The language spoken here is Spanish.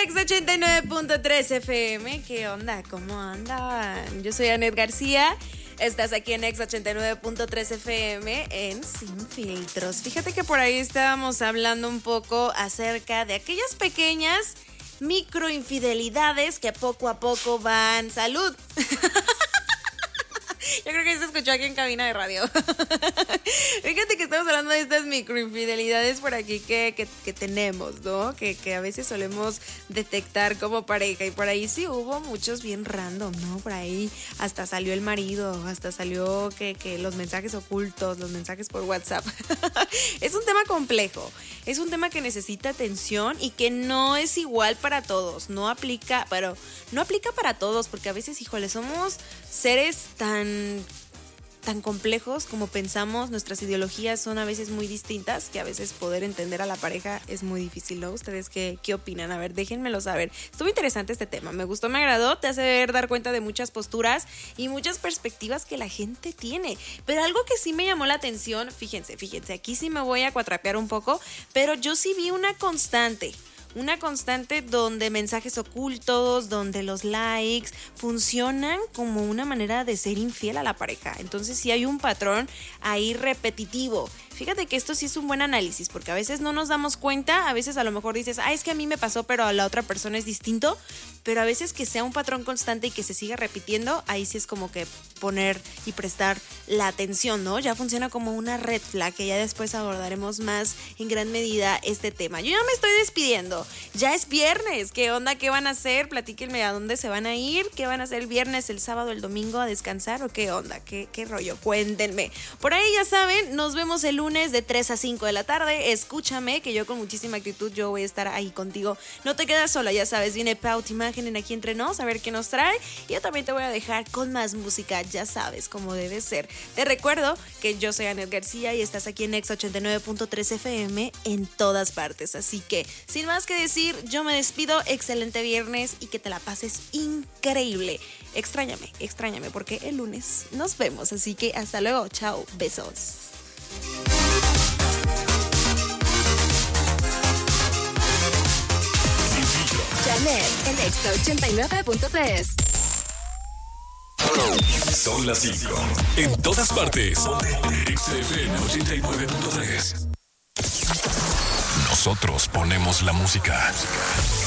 Ex 89.3 FM. ¿Qué onda? ¿Cómo andan? Yo soy Anet García. Estás aquí en Ex 89.3 FM en Sin Filtros. Fíjate que por ahí estábamos hablando un poco acerca de aquellas pequeñas microinfidelidades que poco a poco van... ¡Salud! Yo creo que se escuchó aquí en cabina de radio. Fíjate que estamos hablando de estas microinfidelidades por aquí que tenemos, ¿no? Que a veces solemos detectar como pareja. Y por ahí sí hubo muchos bien random, ¿no? Por ahí hasta salió el marido, hasta salió que los mensajes ocultos, los mensajes por WhatsApp. Es un tema complejo. Es un tema que necesita atención y que no es igual para todos. No aplica para todos, porque a veces, híjole, somos seres tan complejos como pensamos, nuestras ideologías son a veces muy distintas, que a veces poder entender a la pareja es muy difícil, ¿no? ¿Ustedes qué opinan? A ver, déjenmelo saber. Estuvo interesante este tema, me gustó, me agradó, te hace dar cuenta de muchas posturas y muchas perspectivas que la gente tiene. Pero algo que sí me llamó la atención, fíjense, aquí sí me voy a cuatrapear un poco, pero yo sí vi una constante donde mensajes ocultos, donde los likes funcionan como una manera de ser infiel a la pareja. Entonces sí hay un patrón ahí repetitivo. Fíjate que esto sí es un buen análisis, porque a veces no nos damos cuenta, a veces a lo mejor dices, es que a mí me pasó, pero a la otra persona es distinto, pero a veces que sea un patrón constante y que se siga repitiendo, ahí sí es como que poner y prestar la atención, ¿no? Ya funciona como una red flag, que ya después abordaremos más en gran medida este tema. Yo ya me estoy despidiendo, ya es viernes, ¿qué onda? ¿Qué van a hacer? Platíquenme a dónde se van a ir, ¿qué van a hacer el viernes, el sábado, el domingo a descansar o qué onda? ¿Qué rollo? Cuéntenme. Por ahí ya saben, nos vemos el lunes de 3 a 5 de la tarde. Escúchame, que yo con muchísima actitud yo voy a estar ahí contigo. No te quedas sola, ya sabes, viene Paut Imagen en Aquí Entre Nos, a ver qué nos trae. Y yo también te voy a dejar con más música, ya sabes cómo debe ser. Te recuerdo que yo soy Anet García y estás aquí en Ex 89.3 FM en todas partes. Así que, sin más que decir, yo me despido. Excelente viernes y que te la pases increíble. Extrañame, porque el lunes nos vemos. Así que hasta luego, chao, besos. Janet, en Exa 89.3. Son las 5. En todas partes. XFM 89.3. Nosotros ponemos la música.